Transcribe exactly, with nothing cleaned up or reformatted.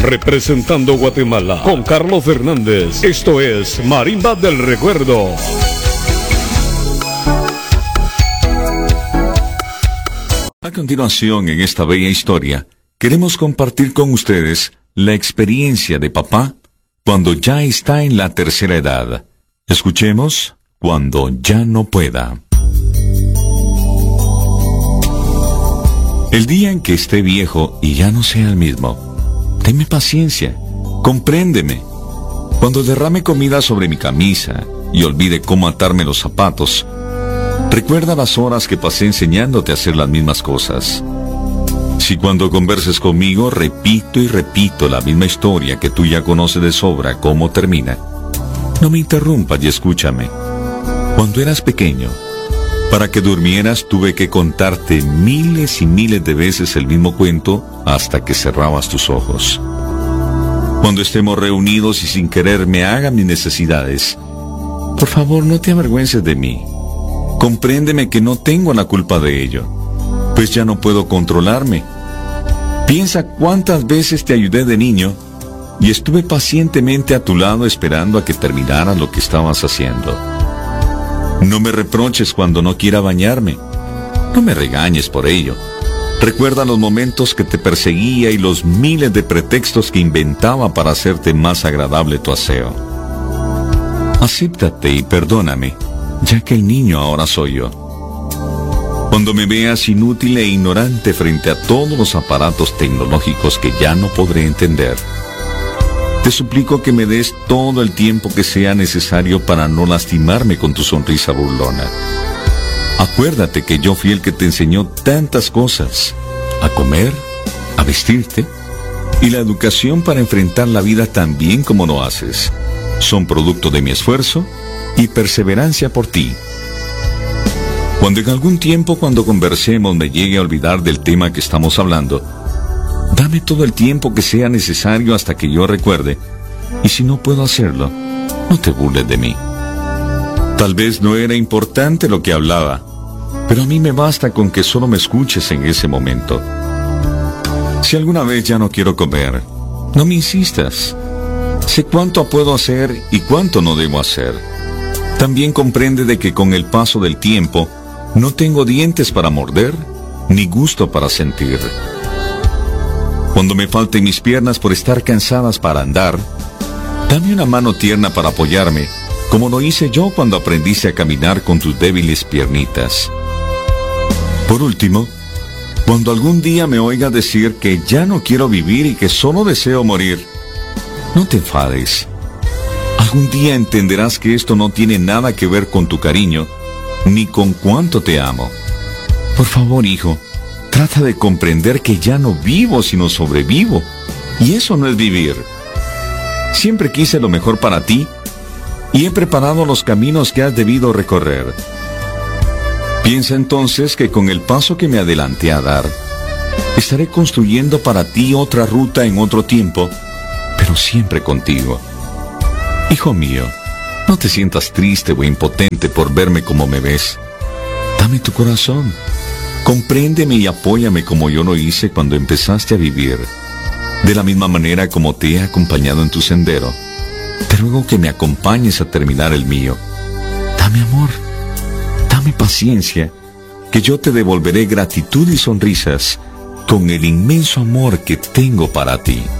representando Guatemala, con Carlos Fernández. Esto es Marimba del Recuerdo. A continuación, en esta bella historia, queremos compartir con ustedes la experiencia de papá cuando ya está en la tercera edad. Escuchemos Cuando ya no pueda. El día en que esté viejo y ya no sea el mismo, tenme paciencia, compréndeme. Cuando derrame comida sobre mi camisa y olvide cómo atarme los zapatos, recuerda las horas que pasé enseñándote a hacer las mismas cosas. Si cuando converses conmigo repito y repito la misma historia que tú ya conoces de sobra cómo termina, no me interrumpas y escúchame. Cuando eras pequeño, para que durmieras tuve que contarte miles y miles de veces el mismo cuento hasta que cerrabas tus ojos. Cuando estemos reunidos y sin querer me hagan mis necesidades, por favor no te avergüences de mí. Compréndeme que no tengo la culpa de ello, pues ya no puedo controlarme. Piensa cuántas veces te ayudé de niño y estuve pacientemente a tu lado esperando a que terminaras lo que estabas haciendo. No me reproches cuando no quiera bañarme. No me regañes por ello. Recuerda los momentos que te perseguía y los miles de pretextos que inventaba para hacerte más agradable tu aseo. Acéptate y perdóname, ya que el niño ahora soy yo. Cuando me veas inútil e ignorante frente a todos los aparatos tecnológicos que ya no podré entender, te suplico que me des todo el tiempo que sea necesario para no lastimarme con tu sonrisa burlona. Acuérdate que yo fui el que te enseñó tantas cosas, a comer, a vestirte, y la educación para enfrentar la vida tan bien como lo haces. Son producto de mi esfuerzo y perseverancia por ti. Cuando en algún tiempo cuando conversemos me llegue a olvidar del tema que estamos hablando, dame todo el tiempo que sea necesario hasta que yo recuerde, y si no puedo hacerlo, no te burles de mí. Tal vez no era importante lo que hablaba, pero a mí me basta con que solo me escuches en ese momento. Si alguna vez ya no quiero comer, no me insistas. Sé cuánto puedo hacer y cuánto no debo hacer. También comprende de que con el paso del tiempo, no tengo dientes para morder, ni gusto para sentir. Cuando me falten mis piernas por estar cansadas para andar, dame una mano tierna para apoyarme, como lo hice yo cuando aprendiste a caminar con tus débiles piernitas. Por último, cuando algún día me oiga decir que ya no quiero vivir y que solo deseo morir, no te enfades. Algún día entenderás que esto no tiene nada que ver con tu cariño, ni con cuánto te amo. Por favor, hijo, trata de comprender que ya no vivo sino sobrevivo, y eso no es vivir. Siempre quise lo mejor para ti, y he preparado los caminos que has debido recorrer. Piensa entonces que con el paso que me adelanté a dar, estaré construyendo para ti otra ruta en otro tiempo, pero siempre contigo. Hijo mío, no te sientas triste o impotente por verme como me ves. Dame tu corazón. Compréndeme y apóyame como yo lo hice cuando empezaste a vivir. De la misma manera como te he acompañado en tu sendero, te ruego que me acompañes a terminar el mío. Dame amor, dame paciencia, que yo te devolveré gratitud y sonrisas con el inmenso amor que tengo para ti.